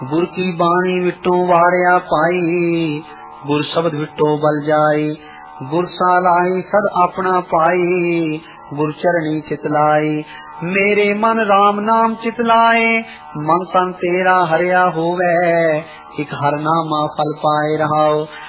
गुर की बाणी विटो वाड़िया पाई, गुर शब्द विटो बल जाई। गुर सालाई सद अपना पाई, गुर चरणी चितलाई। मेरे मन राम नाम चितलाए, मन तन तेरा हरिया होवे। एक हर नामा फल पाए रहाओ।